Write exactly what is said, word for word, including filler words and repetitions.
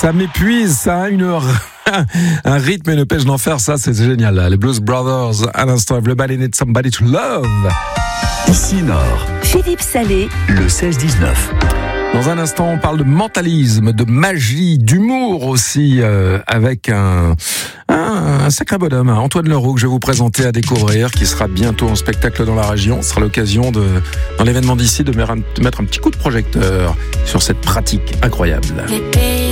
Ça m'épuise, ça a une heure. Un rythme et une pêche d'enfer, ça c'est génial. Les Blues Brothers, à l'instant, Everybody Needs Somebody to Love. Ici Nord, Philippe Salé, le seize dix-neuf. Dans un instant, on parle de mentalisme, de magie, d'humour aussi, euh, avec un, un, un sacré bonhomme, Antoine Leroux, que je vais vous présenter à découvrir, qui sera bientôt en spectacle dans la région. Ce sera l'occasion de, dans l'événement d'ici, de mettre un, de mettre un petit coup de projecteur sur cette pratique incroyable.